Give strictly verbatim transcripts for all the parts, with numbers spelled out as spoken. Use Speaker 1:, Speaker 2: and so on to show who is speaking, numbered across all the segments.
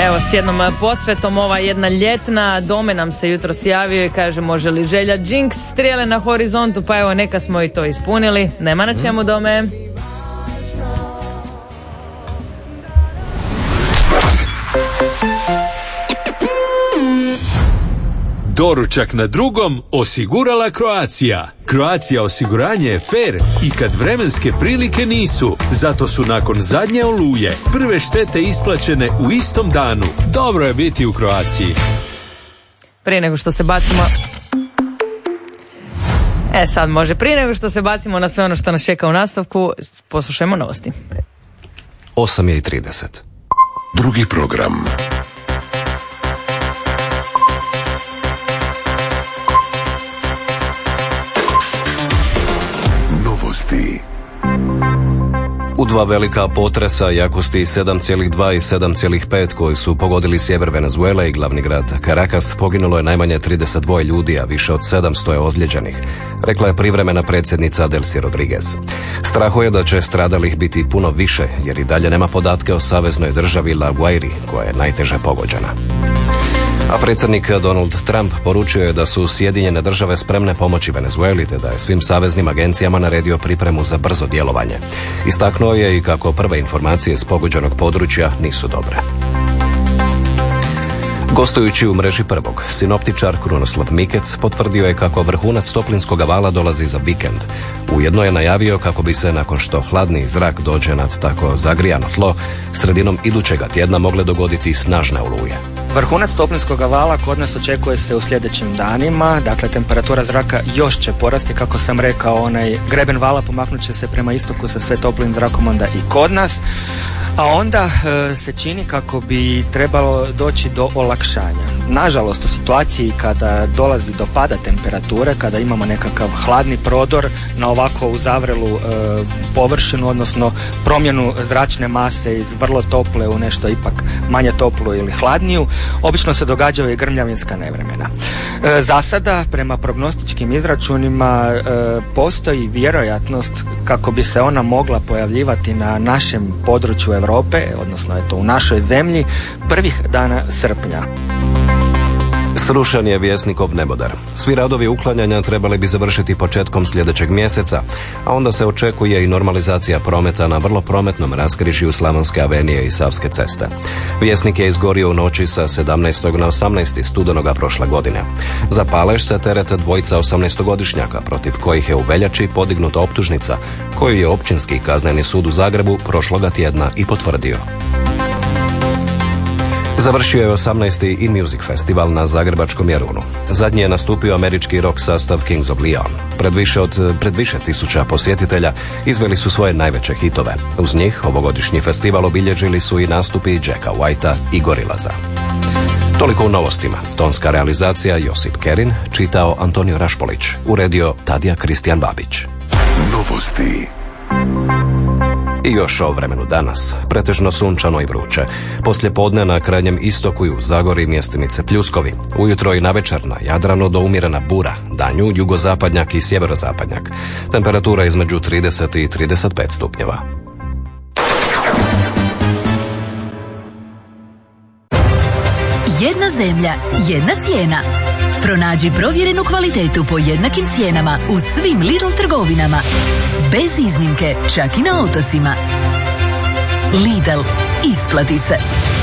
Speaker 1: Evo, s jednom posvetom, ova jedna ljetna. Dome nam se jutros javio i kaže, može li želja Jinx strijele na horizontu, pa evo, neka smo i to ispunili. Nema na čemu, Dome.
Speaker 2: Doručak na drugom osigurala Croatia. Croatia osiguranje je fair i kad vremenske prilike nisu. Zato su nakon zadnje oluje prve štete isplaćene u istom danu. Dobro je biti u Croaciji.
Speaker 1: Prije nego što se bacimo... E sad može, prije nego što se bacimo na sve ono što nas čeka u nastavku, poslušajmo novosti.
Speaker 3: osam je i trideset.
Speaker 4: Drugi program. Novosti.
Speaker 3: U dva velika potresa jakosti sedam zarez dva i sedam zarez pet koji su pogodili sjever Venezuele i glavni grad Caracas, poginulo je najmanje trideset dva ljudi, a više od sedamsto je ozlijeđenih, rekla je privremena predsjednica Delcy Rodriguez. Strahuje da će stradalih biti puno više, jer i dalje nema podatke o saveznoj državi La Guairi, koja je najteže pogođena. A predsjednik Donald Trump poručio je da su Sjedinjene države spremne pomoći Venezueli, te da je svim saveznim agencijama naredio pripremu za brzo djelovanje. Istaknuo je i kako prve informacije s pogođenog područja nisu dobre. Gostujući u mreži Prvog, sinoptičar Krunoslav Mikec potvrdio je kako vrhunac toplinskog vala dolazi za vikend. Ujedno je najavio kako bi se, nakon što hladni zrak dođe nad tako zagrijano tlo, sredinom idućega tjedna mogle dogoditi snažne oluje.
Speaker 5: Vrhunac toplinskog vala kod nas očekuje se u sljedećim danima, dakle temperatura zraka još će porasti, kako sam rekao, onaj greben vala pomaknut će se prema istoku sa sve toplim zrakom onda i kod nas, a onda e, se čini kako bi trebalo doći do olakšanja. Nažalost, u situaciji kada dolazi do pada temperature, kada imamo nekakav hladni prodor na ovako uzavrelu e, površinu, odnosno promjenu zračne mase iz vrlo tople u nešto ipak manje toplu ili hladniju, obično se događaju i grmljavinska nevremena. E, za sada, prema prognostičkim izračunima, e, postoji vjerojatnost kako bi se ona mogla pojavljivati na našem području Europe, odnosno eto u našoj zemlji, prvih dana srpnja.
Speaker 3: Srušen je Vjesnikov nebodar. Svi radovi uklanjanja trebali bi završiti početkom sljedećeg mjeseca, a onda se očekuje i normalizacija prometa na vrlo prometnom raskrižju Slavonske avenije i Savske ceste. Vjesnik je izgorio u noći sa sedamnaestog na osamnaesti studenoga prošle godine. Za palež se terete dvojica osamnaestogodišnjaka, protiv kojih je u veljači podignuta optužnica, koju je Općinski kazneni sud u Zagrebu prošloga tjedna i potvrdio. Završio je osamnaesti In-Music festival na zagrebačkom Jarunu. Zadnji je nastupio američki rock sastav Kings of Leon. Pred više od pred više tisuća posjetitelja izveli su svoje najveće hitove. Uz njih ovogodišnji festival obilježili su i nastupi Jacka Whitea i Gorillaza. Toliko u novostima. Tonska realizacija Josip Kerin, čitao Antonio Rašpolić, uredio Tadija Kristijan Babić.
Speaker 4: Novosti.
Speaker 3: I još o vremenu danas. Pretežno sunčano i vruće. Poslje podne na krajnjem istoku i u Zagori mjestimice pljuskovi. Ujutro i navečer na Jadranu do umjerena bura. Danju jugozapadnjak i sjeverozapadnjak. Temperatura između trideset i trideset pet stupnjeva.
Speaker 6: Jedna zemlja, jedna cijena. Pronađi provjerenu kvalitetu po jednakim cijenama u svim Lidl trgovinama. Bez iznimke, čak i na otocima. Lidl, isplati se.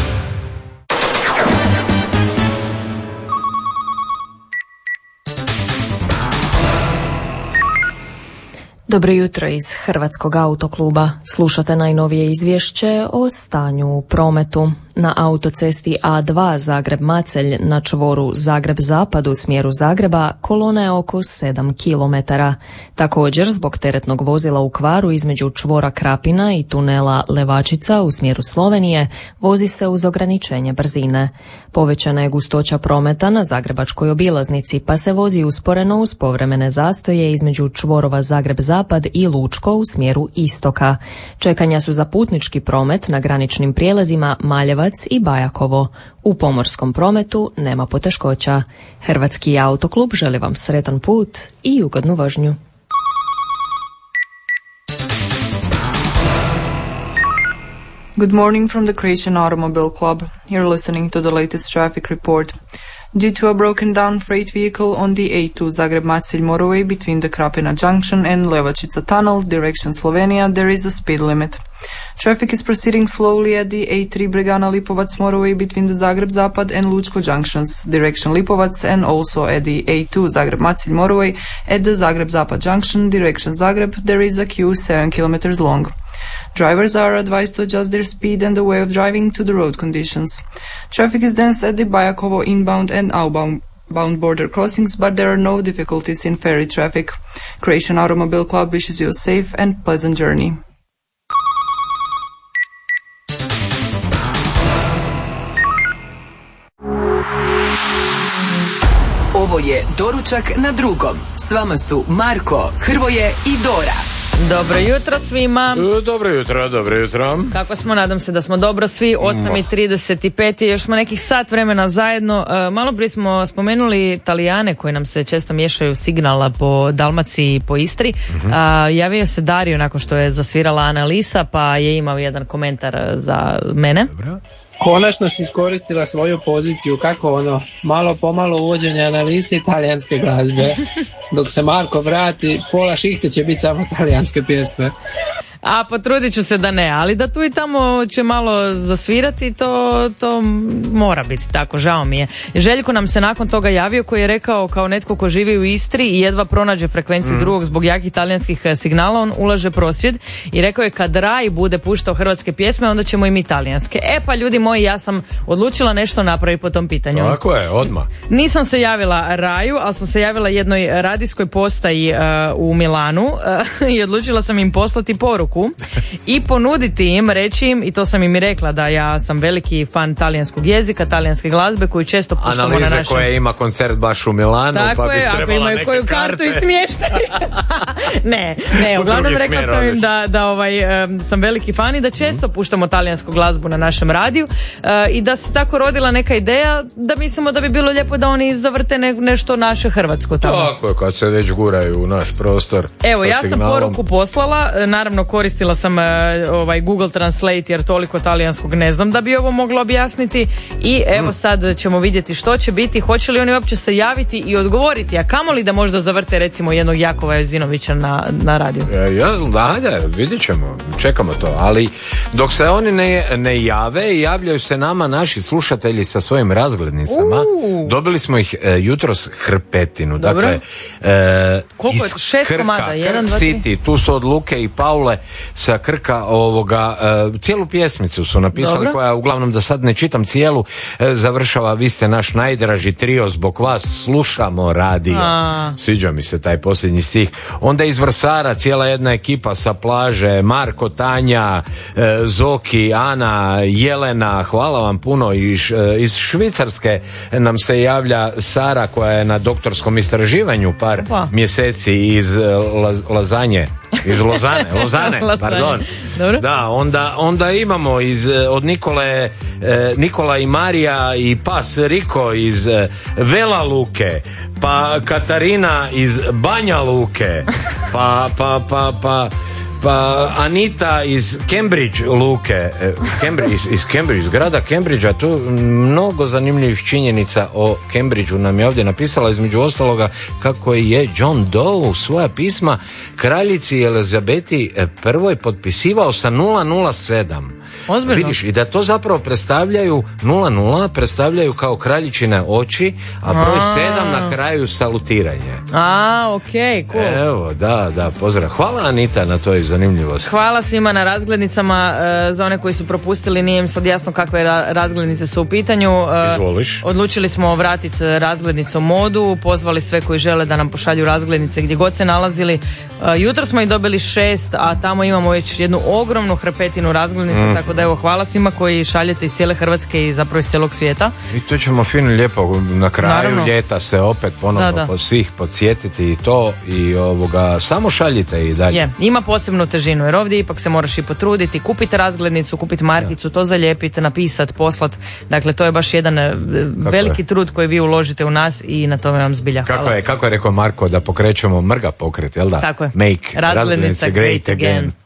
Speaker 7: Dobro jutro iz Hrvatskog autokluba. Slušate najnovije izvješće o stanju u prometu. Na autocesti A dva Zagreb-Macelj na čvoru Zagreb-Zapad u smjeru Zagreba kolona je oko sedam kilometara. Također, zbog teretnog vozila u kvaru između čvora Krapina i tunela Levačica u smjeru Slovenije vozi se uz ograničenje brzine. Povećana je gustoća prometa na zagrebačkoj obilaznici, pa se vozi usporeno uz povremene zastoje između čvorova Zagreb-Zapad i Lučko u smjeru istoka. Čekanja su za putnički promet na graničnim prijelazima Maljevac i Bajakovo. U pomorskom prometu nema poteškoća. Hrvatski autoklub želi vam sretan put i ugodnu vožnju.
Speaker 8: Good morning from the Croatian Automobile Club. You're listening to the latest traffic report. Due to a broken down freight vehicle on the A two Zagreb-Macelj motorway between the Krapina Junction and Levačica Tunnel, direction Slovenia, there is a speed limit. Traffic is proceeding slowly at the A three Bregana-Lipovac motorway between the Zagreb-Zapad and Lučko junctions, direction Lipovac, and also at the A two Zagreb-Macelj motorway at the Zagreb-Zapad junction, direction Zagreb, there is a queue seven kilometers long. Drivers are advised to adjust their speed and the way of driving to the road conditions. Traffic is dense at the Bajakovo inbound and outbound bound border crossings, but there are no difficulties in ferry traffic. Croatian Automobile Club wishes you a safe and pleasant journey.
Speaker 6: Ovo je Doručak na drugom. S vama su Marko, Hrvoje i Dora.
Speaker 1: Dobro jutro svima.
Speaker 9: Dobro jutro, dobro jutro.
Speaker 1: Kako smo, nadam se da smo dobro svi. Osam i trideset pet, još smo nekih sat vremena zajedno. Malo prije smo spomenuli Talijane koji nam se često miješaju signala po Dalmaciji i po Istri. Uh-huh. A, javio se Dario nakon što je zasvirala Analisa, pa je imao jedan komentar za mene.
Speaker 9: Dobro.
Speaker 10: Konačno si iskoristila svoju poziciju, kako ono, malo pomalo uvođenje Analise i talijanske glazbe. Dok se Marko vrati, pola šihte će biti samo talijanske pjesme.
Speaker 1: A potrudit ću se da ne, ali da tu i tamo će malo zasvirati, to, to mora biti tako, žao mi je. Željko nam se nakon toga javio koji je rekao kao netko ko živi u Istri i jedva pronađe frekvenciju mm. drugog zbog jakih talijanskih signala, on ulaže prosvjed i rekao je kad Raj bude puštao hrvatske pjesme, onda ćemo i mi talijanske. E pa ljudi moji, ja sam odlučila nešto napraviti po tom pitanju.
Speaker 9: Tako je, odmah.
Speaker 1: Nisam se javila Raju, ali sam se javila jednoj radijskoj postaji uh, u Milanu uh, i odlučila sam im poslati poruku i ponuditi im, reći im, i to sam im i rekla da ja sam veliki fan talijanskog jezika, talijanske glazbe koju često puštamo na našem...
Speaker 9: Analize koje ima koncert baš u Milanu,
Speaker 1: tako
Speaker 9: pa bi trebala neke karte. Tako je, ako imaju koju kartu i smještaj. ne, ne, uglavnom rekla sam im da, da ovaj, um, sam veliki fan i da često mm. puštamo talijansku glazbu na našem radiju uh, i da se tako rodila neka ideja da mislimo da bi bilo lijepo da oni zavrte ne, nešto naše hrvatsko tamo. Tako je, kad se već guraju u naš prostor.
Speaker 1: Evo, ja
Speaker 9: signalom.
Speaker 1: sam poruku poslala, naravno koristila sam uh, ovaj Google Translate jer toliko talijanskog ne znam da bi ovo moglo objasniti i evo mm. sad ćemo vidjeti što će biti, hoće li oni uopće se javiti i odgovoriti, a kamoli da možda zavrte recimo jednog Jakova Jezinovića na, na radiju.
Speaker 9: Ja, ajde, vidjet ćemo, čekamo to, ali dok se oni ne, ne jave, javljaju se nama naši slušatelji sa svojim razglednicama. Uh. Dobili smo ih e, jutros hrpetinu.
Speaker 1: Dobro.
Speaker 9: Dakle, e,
Speaker 1: koliko je? Šest
Speaker 9: Krka,
Speaker 1: komada? Jedan, dva,
Speaker 9: City, tu su od Luke i Paule sa Krka ovoga, e, cijelu pjesmicu su napisali. Dobro. Koja uglavnom da sad ne čitam cijelu, e, završava vi ste naš najdraži trio, zbog vas slušamo radio. A. Sviđa mi se taj posljednji stih. Onda iz Vrsara cijela jedna ekipa sa plaže, Marko, Tanja, e, Zoki, Ana, Jelena, hvala vam puno. Iš, e, iz Švicarske nam se javlja Sara koja je na doktorskom istraživanju par Opa. mjeseci iz e, Laz, Lazanje. Iz Lozane, Lozane, pardon. Dobro. Da, onda, onda imamo iz, od Nikole, eh, Nikola i Marija i pas Riko iz eh, Vela Luke, pa Katarina iz Banja Luke, pa, pa, pa, pa, pa Anita iz Cambridge Luke, Cambridge, iz, iz Cambridge, iz grada Cambridgea, tu mnogo zanimljivih činjenica o Cambridgeu nam je ovdje napisala, između ostaloga kako je John Doe svoja pisma kraljici Elizabeti prvoj potpisivao sa nula nula sedam.
Speaker 1: Ozbiljno.
Speaker 9: Vidiš, i da to zapravo predstavljaju nula nula, predstavljaju kao kraljičine oči, a broj a. sedam na kraju salutiranje.
Speaker 1: A, okej, okay, cool.
Speaker 9: Evo, da, da, pozdrav. Hvala Anita na toj zanimljivosti.
Speaker 1: Hvala svima na razglednicama, uh, za one koji su propustili, nije im sad jasno kakve ra- razglednice su u pitanju. Uh,
Speaker 9: Izvoliš.
Speaker 1: Odlučili smo vratiti razglednicu modu, pozvali sve koji žele da nam pošalju razglednice gdje god se nalazili. Uh, jutro smo ih dobili šest, a tamo imamo već jednu ogromnu hrpetinu razglednica, mm. tako da evo hvala svima koji šaljete iz cijele Hrvatske i zapravo iz cijelog svijeta.
Speaker 9: I to ćemo fino lijepo na kraju Naravno. ljeta se opet ponovno da, da. po svih podsjetiti i to i ovoga, samo šaljite i dalje.
Speaker 1: Je, ima posebnu težinu jer ovdje ipak se moraš i potruditi, kupiti razglednicu, kupiti markicu, ja. to zalijepiti, napisati, poslati. Dakle, to je baš jedan kako veliki je? trud koji vi uložite u nas i na tome vam zbilja hvala.
Speaker 9: Kako je, kako je rekao Marko da pokrećemo mrga pokret, jel da?
Speaker 1: Tako je.
Speaker 9: Make razglednice great again. again.